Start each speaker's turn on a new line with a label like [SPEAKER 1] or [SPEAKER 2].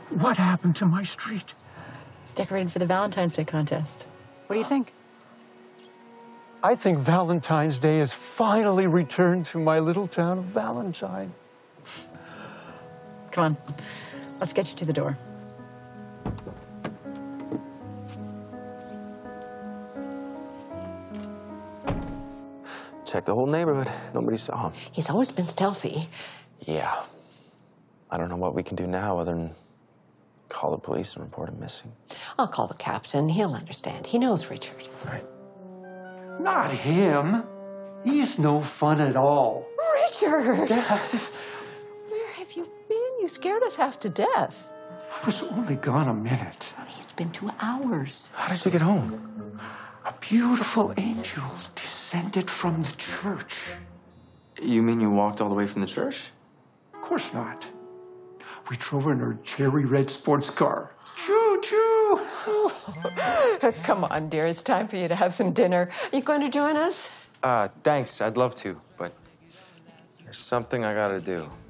[SPEAKER 1] What happened to my street?
[SPEAKER 2] It's decorated for the Valentine's Day contest. What do you think?
[SPEAKER 1] I think Valentine's Day has finally returned to my little town of Valentine.
[SPEAKER 2] Come on, let's get you to the door.
[SPEAKER 3] Check the whole neighborhood. Nobody saw him.
[SPEAKER 4] He's always been stealthy.
[SPEAKER 3] Yeah. I don't know what we can do now other than call the police and report him missing.
[SPEAKER 4] I'll call the captain. He'll understand. He knows Richard.
[SPEAKER 3] Right.
[SPEAKER 1] Not him. He's no fun at all.
[SPEAKER 4] Richard!
[SPEAKER 1] Dad,
[SPEAKER 4] Where have you been? You scared us half to death.
[SPEAKER 1] I was only gone a minute.
[SPEAKER 4] It's been 2 hours.
[SPEAKER 3] How did you get home?
[SPEAKER 1] A beautiful angel descended from the church.
[SPEAKER 3] You mean you walked all the way from the church?
[SPEAKER 1] Of course not. We drove in her cherry red sports car. Choo-choo!
[SPEAKER 4] Come on, dear. It's time for you to have some dinner. Are you going to join us?
[SPEAKER 3] Thanks. I'd love to, but there's something I gotta do.